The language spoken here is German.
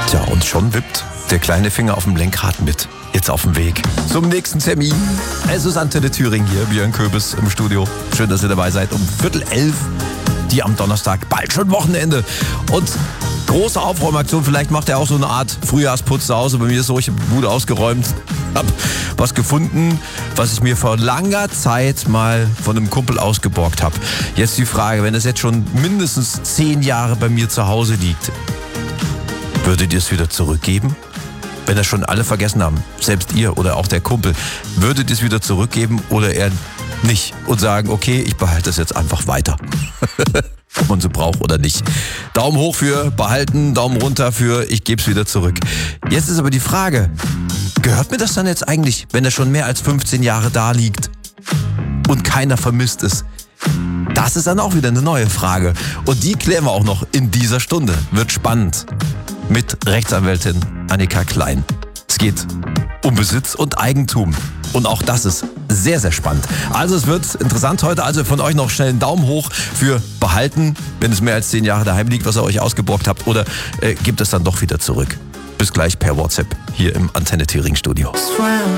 Tja, und schon wippt der kleine Finger auf dem Lenkrad mit. Jetzt auf dem Weg zum nächsten Termin. Es ist Antenne Thüringen hier, Björn Köbis im Studio. Schön, dass ihr dabei seid. Um 10:45, die am Donnerstag, bald schon Wochenende. Und große Aufräumaktion, vielleicht macht er auch so eine Art Frühjahrsputz zu Hause. Bei mir ist so, ich habe die Bude ausgeräumt, habe was gefunden, was ich mir vor langer Zeit mal von einem Kumpel ausgeborgt habe. Jetzt die Frage, wenn das jetzt schon mindestens 10 Jahre bei mir zu Hause liegt, würdet ihr es wieder zurückgeben? Wenn das schon alle vergessen haben, selbst ihr oder auch der Kumpel, würdet ihr es wieder zurückgeben oder eher nicht und sagen, okay, ich behalte es jetzt einfach weiter? Ob man so braucht oder nicht. Daumen hoch für behalten, Daumen runter für ich gebe es wieder zurück. Jetzt ist aber die Frage, gehört mir das dann jetzt eigentlich, wenn das schon mehr als 15 Jahre da liegt und keiner vermisst es? Das ist dann auch wieder eine neue Frage. Und die klären wir auch noch in dieser Stunde. Wird spannend. Mit Rechtsanwältin Annika Klein. Es geht um Besitz und Eigentum. Und auch das ist sehr, sehr spannend. Also es wird interessant heute. Also von euch noch schnell einen Daumen hoch für behalten, wenn es mehr als 10 Jahre daheim liegt, was ihr euch ausgeborgt habt. Oder gebt es dann doch wieder zurück. Bis gleich per WhatsApp hier im Antenne Thüringen Studio.